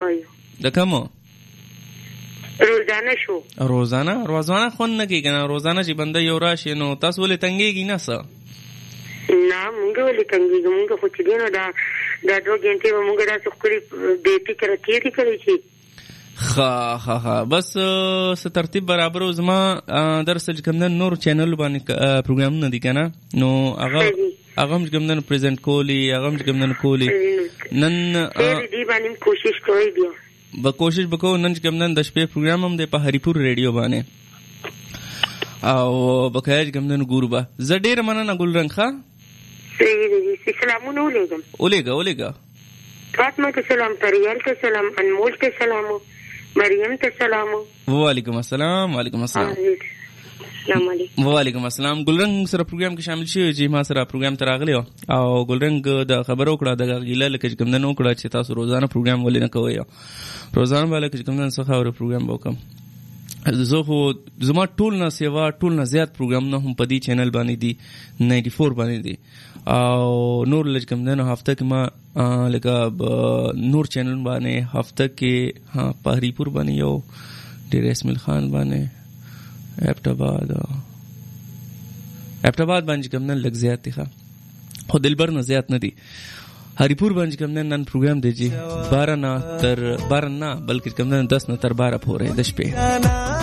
د کومو روزانه شو روزانه خون نه کیږي نه روزانه چې بنده یو راشي نو تاسو ولې تنګيږي نه څه نه مونږ ولې تنګيږو مونږ خو چې دینو دا 2 غنټې مونږ راځو خو به فکر کېږي کوي چې ها بس څه ترتیب برابر زما درسل کوم نور چینل باندې پروګرام نه دي کنه نو هغه هم کوم نن پریزنټ کولی هغه هم کوم نن کولی نن دې باندې کوشش کوي بیا کوشش وکړو نن کوم نن د شپې پروګرام هم د په هریپور ریډیو باندې او بخیر کوم نن ګوربا ز ډیر مننه ګلرنګ ښا صحیح دي سلامونه ولېګا فاطمه ته سلام پریال ته سلام انمول ته سلام مریم ته سلام وعلیکم السلام وعلیکم السلام ګلرنګ سره پروګرام کې شامل شوی چې ما سره پروګرام ته راغلی او ګلرنګ د خبرو کړه د غیله لکه کوم نه وکړه چې تاسو روزانه پروګرام ولې نه کوئ روزانه بالا کې کوم نه څه خبره پروګرام وکم زه خو زما ټول نه زیات پروګرام نه هم په دې چینل باندې دي 94 باندې دي او نور لږ کوم نه هفته کې ما لکه نور چینل باندې هفته کې په هریپور باندې یو ډیر اسماعیل خان باندې ابټاباد باندې کوم نه لږ زیات دي خو دلبر نه زیات نه دي هریپور باندې کوم نن پروګرام دی جی 12 نه بلکې کوم نن 10 نه تر 12 پورې د شپې